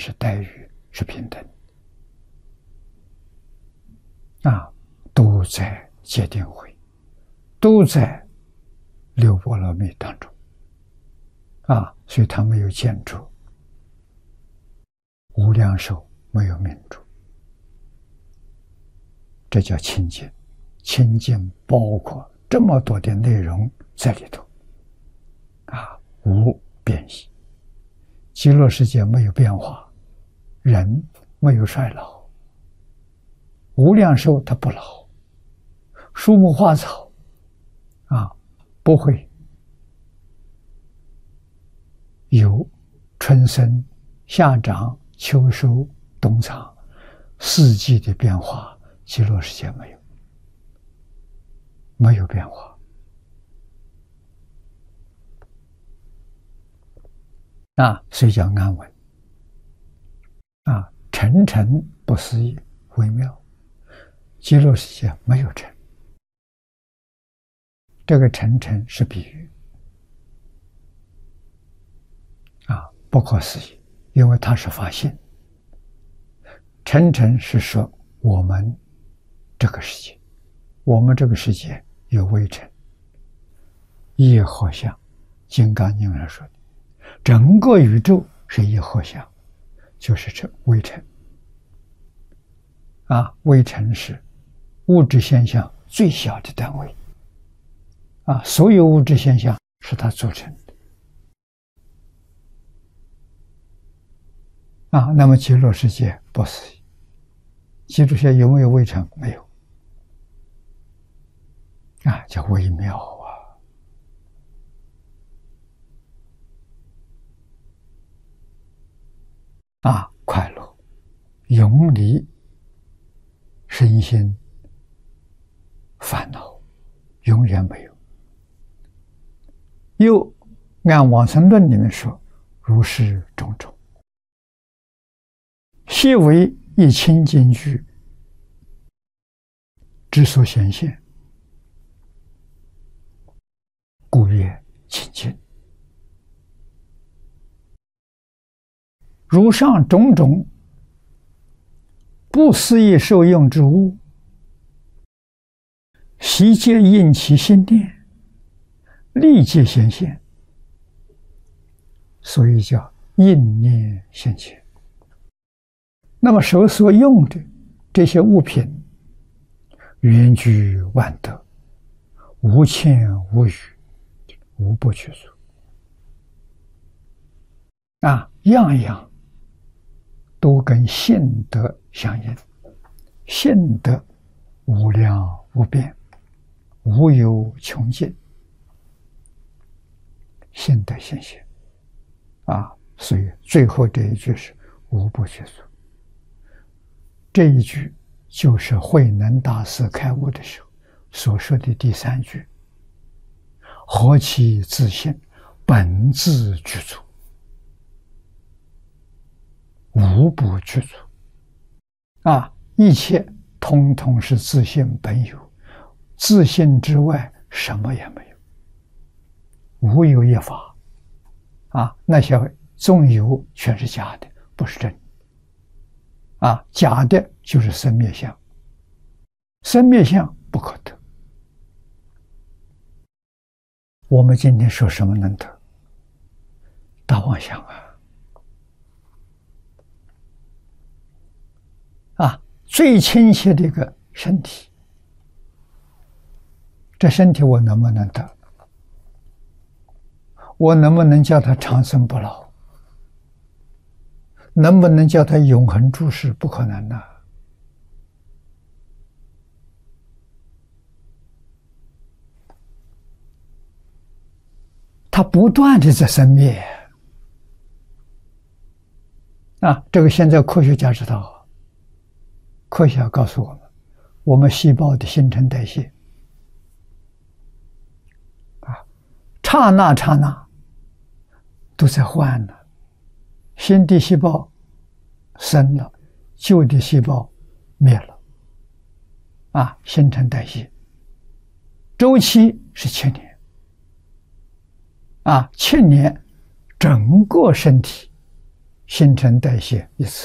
是待遇是平等啊，都在戒定慧，都在六波罗蜜当中啊，所以他没有见着无量寿，没有明珠，这叫清净。清净包括这么多的内容在里头啊，无变异。极乐世界没有变化，人没有衰老，无量寿它不老，树木花草啊不会有春生、夏长、秋收、冬藏四季的变化，极乐世界没有。没有变化啊，所以叫安稳啊，沉沉不思议，微妙。极乐世界没有沉，这个沉沉是比喻啊，不可思议，因为它是发现。沉沉是说我们这个世界，我们这个世界有微尘，一合相，金刚经上说的，整个宇宙是一合相，就是这微尘啊，微尘是物质现象最小的单位啊，所有物质现象是它组成的啊。那么极乐世界不思议，极乐世界有没有微尘？没有啊，叫微妙啊，快乐永离身心烦恼，永远没有。又按往生论里面说，如是种种，悉为一清净具之所显现，故曰清净。如上种种不思议受用之物，悉皆应其心念，立即显现，所以叫应念现前。那么手所用的这些物品，圆具万德，无欠无余，无不具足啊，样样都跟性德相应，性德无量无边，无有穷尽，性德现现啊，所以最后这一句是无不具足。这一句就是慧能大师开悟的时候所说的第三句：何其自信，本自具足，无不具足啊！一切通通是自性本有，自性之外什么也没有，无有一法啊！那些纵有全是假的，不是真的啊！假的就是生灭相，生灭相不可得。我们今天说什么能得？大妄想啊！最亲切的一个身体，这身体我能不能得？我能不能叫它长生不老？能不能叫它永恒住世？不可能的。它不断的在生灭啊！这个现在科学家知道，科学家告诉我们细胞的新陈代谢啊，刹那刹那都在换呢。新的细胞生了，旧的细胞灭了啊，新陈代谢周期是7年啊，7年整个身体新陈代谢一次。